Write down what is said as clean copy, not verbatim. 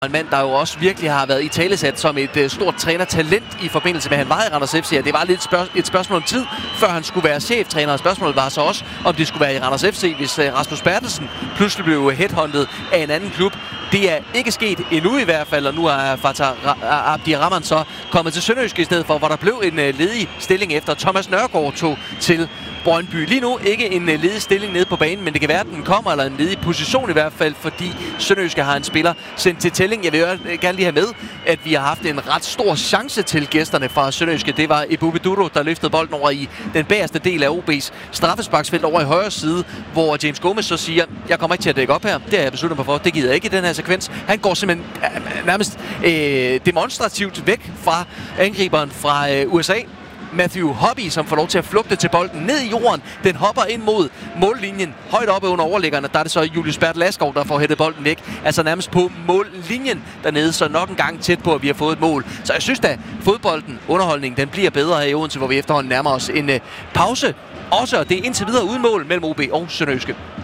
En mand, der jo også virkelig har været italesat som et stort trænertalent i forbindelse med, at han var i Randers FC. Det var lidt et spørgsmål om tid, før han skulle være cheftræner. Spørgsmålet var så også, om det skulle være i Randers FC, hvis Rasmus Bertelsen pludselig blev headhunted af en anden klub. Det er ikke sket endnu i hvert fald, og nu er Fatah Abdirahman så kommet til Sønderjyske i stedet for, hvor der blev en ledig stilling efter Thomas Nørgaard tog til Brøndby. Lige nu ikke en ledig stilling nede på banen, men det kan være, at den kommer, eller en ledig position i hvert fald, fordi Sønderjyske har en spiller sendt til tælling. Jeg vil gerne lige have med, at vi har haft en ret stor chance til gæsterne fra Sønderjyske. Det var Ebube Duro, der løftede bolden over i den bagerste del af OB's straffesparksfelt over i højre side, hvor James Gomez så siger, jeg kommer ikke til at dække op her. Det har jeg besluttet mig for. Det gider jeg ikke i den her sekvens. Han går simpelthen nærmest demonstrativt væk fra angriberen fra USA. Matthew Hobby, som får lov til at flugte til bolden ned i jorden. Den hopper ind mod mållinjen. Højt oppe under overliggerne, der er det så Julius Bert Laskov, der får hættet bolden væk. Altså nærmest på mållinjen dernede, så nok en gang tæt på, at vi har fået et mål. Så jeg synes da, fodbolden, underholdningen, den bliver bedre her i Odense, hvor vi efterhånden nærmer os en pause. Også, og det er indtil videre uden mål mellem OB og Sønderjyske.